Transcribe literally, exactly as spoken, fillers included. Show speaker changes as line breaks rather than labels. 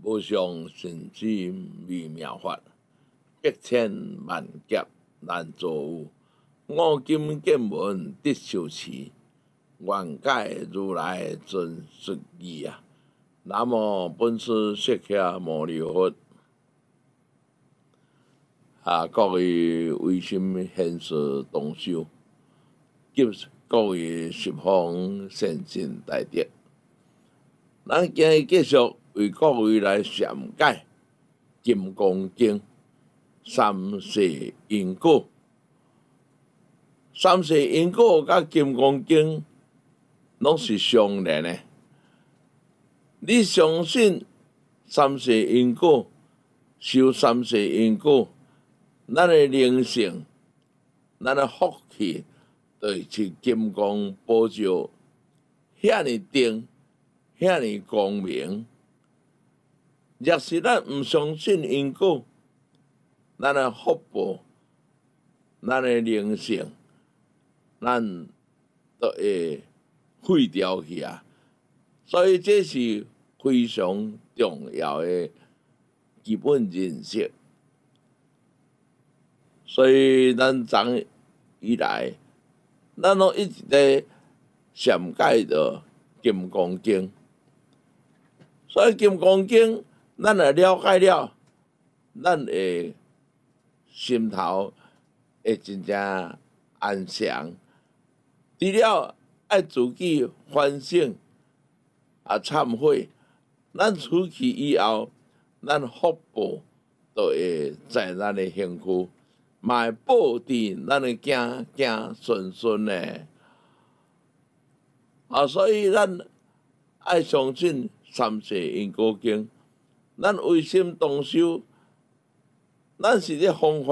无上甚至微妙法，百千万劫难作有。我今见闻得受持，愿解如来真实义啊！南无本师释迦牟尼佛。啊，各位微心贤士同修，及各位十方善信大德，咱今日继续为各位来详解《金刚经》三世因果。三世因果甲《金刚经》拢是相连的。你相信三世因果，修三世因果，咱的灵性，咱的福气，就是金刚宝照，遐尼定，遐尼光明。若是咱毋相信因果，咱的福报，咱的灵性，咱都会废掉去啊！所以这是非常重要的基本认识。所以咱昨以来，咱拢一直在详解着《金刚经》。所以《金刚经》咱若了解了，咱会心头会真正安详。除了爱自己反省啊忏悔，咱出去以后，咱福报就会在咱的身躯，嘛会保持咱的行行顺顺的。啊，所以咱爱相信三世因果经，咱为心同修，咱是咧弘法。